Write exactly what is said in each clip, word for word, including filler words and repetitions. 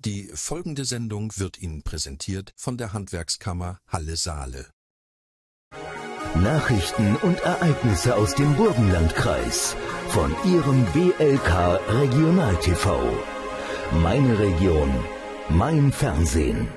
Die folgende Sendung wird Ihnen präsentiert von der Handwerkskammer Halle-Saale. Nachrichten und Ereignisse aus dem Burgenlandkreis von Ihrem W L K Regional T V. Meine Region, mein Fernsehen.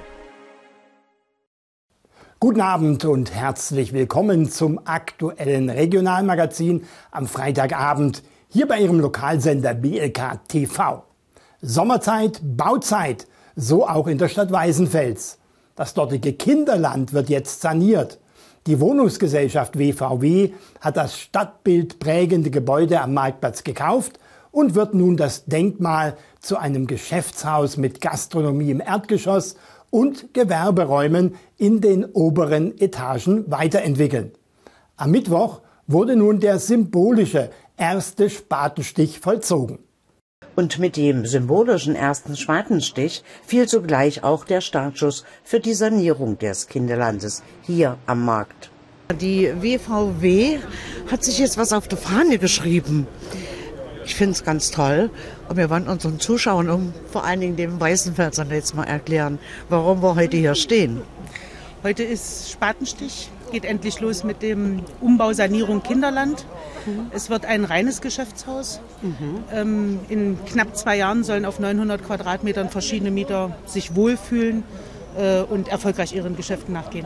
Guten Abend und herzlich willkommen zum aktuellen Regionalmagazin am Freitagabend hier bei Ihrem Lokalsender W L K T V. Sommerzeit, Bauzeit, so auch in der Stadt Weißenfels. Das dortige Kinderland wird jetzt saniert. Die Wohnungsgesellschaft W V W hat das stadtbildprägende Gebäude am Marktplatz gekauft und wird nun das Denkmal zu einem Geschäftshaus mit Gastronomie im Erdgeschoss und Gewerberäumen in den oberen Etagen weiterentwickeln. Am Mittwoch wurde nun der symbolische erste Spatenstich vollzogen. Und mit dem symbolischen ersten Spatenstich fiel sogleich auch der Startschuss für die Sanierung des Kinderlandes hier am Markt. Die W V W hat sich jetzt was auf die Fahne geschrieben. Ich finde es ganz toll. Und wir wollen unseren Zuschauern und vor allen Dingen den Weißenfelsern jetzt mal erklären, warum wir heute hier stehen. Heute ist Spatenstich, geht endlich los mit dem Umbau Sanierung Kinderland. Mhm. Es wird ein reines Geschäftshaus. Mhm. Ähm, in knapp zwei Jahren sollen auf neunhundert Quadratmetern verschiedene Mieter sich wohlfühlen äh, und erfolgreich ihren Geschäften nachgehen.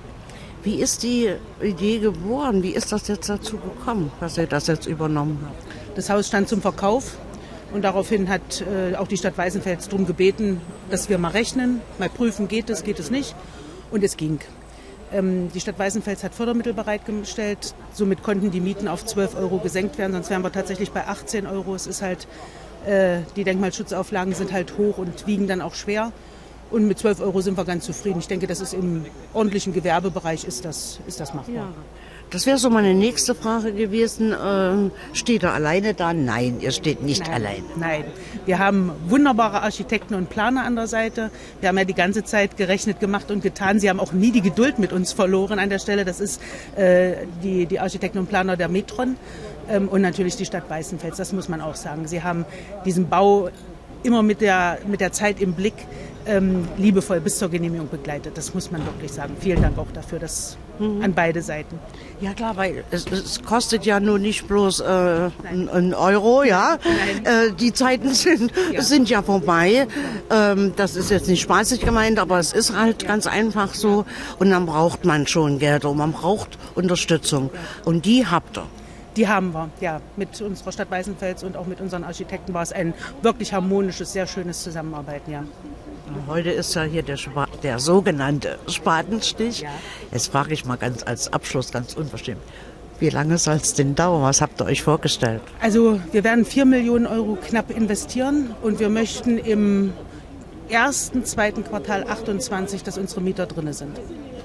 Wie ist die Idee geboren? Wie ist das jetzt dazu gekommen, dass ihr das jetzt übernommen habt? Das Haus stand zum Verkauf und daraufhin hat äh, auch die Stadt Weißenfels darum gebeten, dass wir mal rechnen, mal prüfen, geht es, geht es nicht. Und es ging. Ähm, die Stadt Weißenfels hat Fördermittel bereitgestellt, somit konnten die Mieten auf zwölf Euro gesenkt werden, sonst wären wir tatsächlich bei achtzehn Euro. Es ist halt, äh, die Denkmalschutzauflagen sind halt hoch und wiegen dann auch schwer. Und mit zwölf Euro sind wir ganz zufrieden. Ich denke, das ist im ordentlichen Gewerbebereich ist das, ist das machbar. Ja. Das wäre so meine nächste Frage gewesen. Ähm, steht er alleine da? Nein, ihr steht nicht Nein, allein. Nein, wir haben wunderbare Architekten und Planer an der Seite. Wir haben ja die ganze Zeit gerechnet, gemacht und getan. Sie haben auch nie die Geduld mit uns verloren an der Stelle. Das ist äh, die, die Architekten und Planer der Metron ähm, und natürlich die Stadt Weißenfels. Das muss man auch sagen. Sie haben diesen Bau immer mit der, mit der Zeit im Blick ähm, liebevoll bis zur Genehmigung begleitet. Das muss man wirklich sagen. Vielen Dank auch dafür, das mhm. an beide Seiten. Ja klar, weil es, es kostet ja nur nicht bloß äh, ein, ein Euro, ja. Äh, die Zeiten sind ja, sind ja vorbei. Ähm, das ist jetzt nicht spaßig gemeint, aber es ist halt ganz einfach so. Und dann braucht man schon Geld und man braucht Unterstützung. Und die habt ihr. Die haben wir, ja. Mit unserer Stadt Weißenfels und auch mit unseren Architekten war es ein wirklich harmonisches, sehr schönes Zusammenarbeiten, ja. Heute ist ja hier der, Spa- der sogenannte Spatenstich. Ja. Jetzt frage ich mal ganz als Abschluss, ganz unverschämt. Wie lange soll es denn dauern? Was habt ihr euch vorgestellt? Also wir werden vier Millionen Euro knapp investieren und wir möchten im ersten, zweiten Quartal achtundzwanzig, dass unsere Mieter drin sind.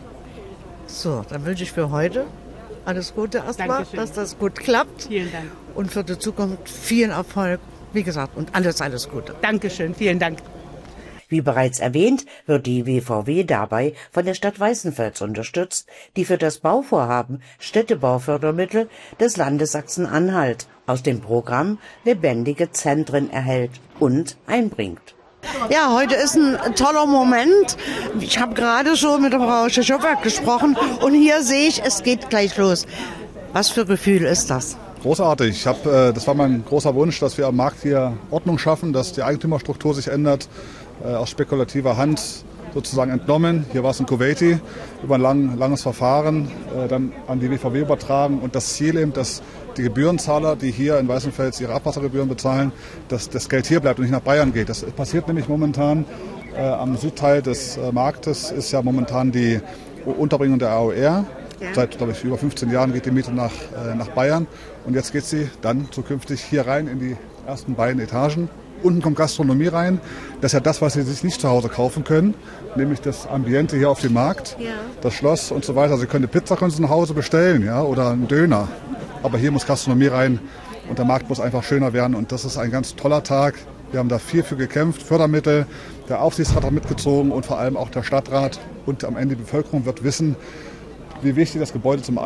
So, dann wünsche ich für heute alles Gute erstmal, dass das gut klappt. Vielen Dank. Und für die Zukunft viel Erfolg, wie gesagt, und alles, alles Gute. Dankeschön, vielen Dank. Wie bereits erwähnt, wird die W V W dabei von der Stadt Weißenfels unterstützt, die für das Bauvorhaben Städtebaufördermittel des Landes Sachsen-Anhalt aus dem Programm Lebendige Zentren erhält und einbringt. Ja, heute ist ein toller Moment. Ich habe gerade schon mit der Frau Schischowak gesprochen und hier sehe ich, es geht gleich los. Was für ein Gefühl ist das? Großartig. Ich hab, äh, das war mein großer Wunsch, dass wir am Markt hier Ordnung schaffen, dass die Eigentümerstruktur sich ändert, äh, aus spekulativer Hand sozusagen entnommen. Hier war es ein Kuwaiti, über ein lang, langes Verfahren, äh, dann an die W V W übertragen und das Ziel eben, dass die Gebührenzahler, die hier in Weißenfels ihre Abwassergebühren bezahlen, dass das Geld hier bleibt und nicht nach Bayern geht. Das passiert nämlich momentan äh, am Südteil des äh, Marktes, ist ja momentan die Unterbringung der A O R. Ja. Seit, glaube ich, über fünfzehn Jahren geht die Miete nach, äh, nach Bayern und jetzt geht sie dann zukünftig hier rein in die ersten beiden Etagen. Unten kommt Gastronomie rein. Das ist ja das, was Sie sich nicht zu Hause kaufen können, nämlich das Ambiente hier auf dem Markt, ja. Das Schloss und so weiter. Sie können eine Pizza können Sie nach Hause bestellen, ja, oder einen Döner. Aber hier muss Gastronomie rein und der Markt muss einfach schöner werden und das ist ein ganz toller Tag. Wir haben da viel für gekämpft, Fördermittel, der Aufsichtsrat hat mitgezogen und vor allem auch der Stadtrat und am Ende die Bevölkerung wird wissen, wie wichtig das Gebäude zum